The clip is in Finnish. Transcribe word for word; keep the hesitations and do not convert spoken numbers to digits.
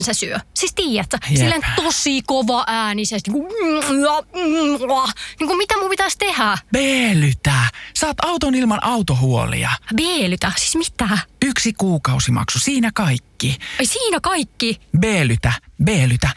sä syö. Siis tiedätkö, silleen tosi kova äänisesti. Niin kuin, niin kuin mitä mun pitäisi tehdä? Beelytä. Saat auton ilman autohuolia. Beelytä? Siis mitä? Yksi kuukausimaksu, siinä kaikki. Ai siinä kaikki? Beelytä, beelytä.